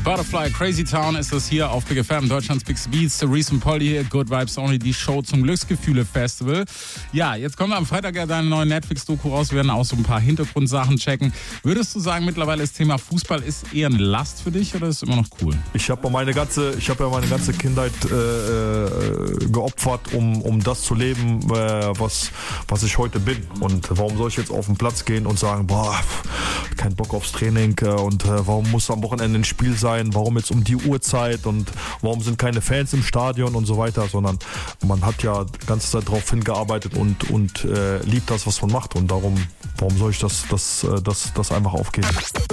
Butterfly, Crazy Town ist das hier auf Big FM, Deutschlands Big Beats. Reese und Polly hier, Good Vibes Only, die Show zum Glücksgefühle-Festival. Ja, jetzt kommen wir am Freitag ja deine neue Netflix-Doku raus. Wir werden auch so ein paar Hintergrundsachen checken. Würdest du sagen, mittlerweile das Thema Fußball ist eher eine Last für dich oder ist es immer noch cool? Ich habe ja meine ganze Kindheit geopfert, um das zu leben, was ich heute bin. Und warum soll ich jetzt auf den Platz gehen und sagen, kein Bock aufs Training und warum muss am Wochenende ein Spiel sein, warum jetzt um die Uhrzeit und warum sind keine Fans im Stadion und so weiter, sondern man hat ja die ganze Zeit darauf hingearbeitet und liebt das, was man macht und warum soll ich das einfach aufgeben?